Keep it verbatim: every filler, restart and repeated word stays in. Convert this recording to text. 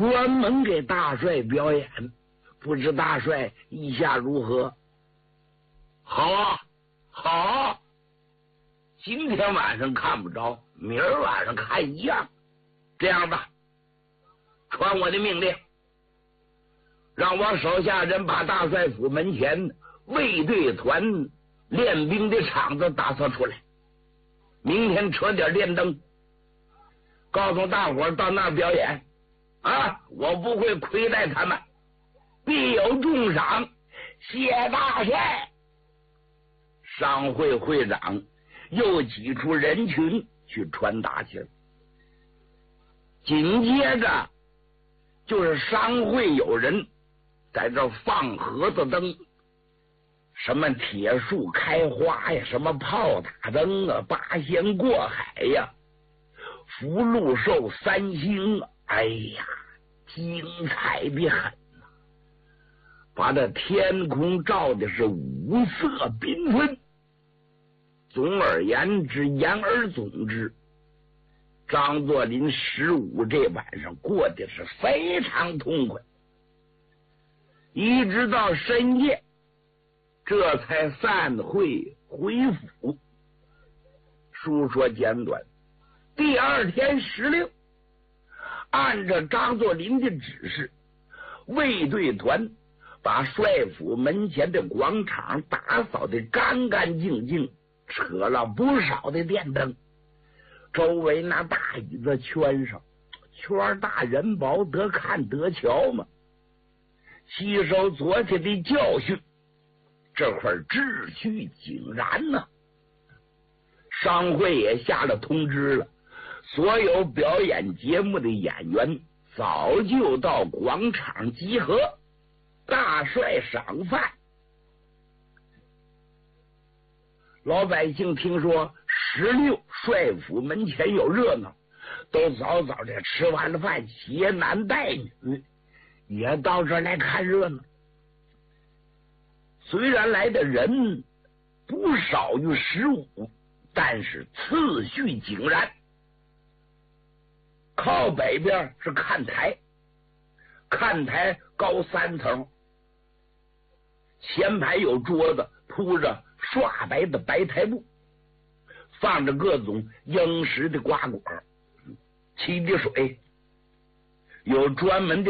专门给大帅表演，不知大帅意下如何？好啊，好啊，今天晚上看不着，明儿晚上看一样。这样吧，传我的命令，让我手下人把大帅府门前卫队团练兵的场子打扫出来，明天扯点电灯，告诉大伙儿到那儿表演啊！我不会亏待他们，必有重赏。谢大帅！商会会长又挤出人群去传达去了。紧接着就是商会有人在这放盒子灯，什么铁树开花呀，什么炮打灯啊，八仙过海呀，福禄寿三星啊，哎呀，精彩的很呐、啊！把这天空照的是五色缤纷。总而言之，言而总之，张作霖十五这晚上过的是非常痛快，一直到深夜，这才散会回府。书说简短，第二天时令，按照张作霖的指示，卫队团把帅府门前的广场打扫的干干净净，扯了不少的电灯，周围那大椅子圈上，圈大人薄，得看得瞧嘛。吸收昨天的教训，这块秩序井然呢、啊。商会也下了通知了，所有表演节目的演员早就到广场集合，大帅赏饭。老百姓听说十六帅府门前有热闹，都早早的吃完了饭，携男带女也到这儿来看热闹。虽然来的人不少于十五，但是次序井然。靠北边是看台，看台高三层，前排有桌子，铺着刷白的白台布，放着各种英式的瓜果，沏的水，有专门的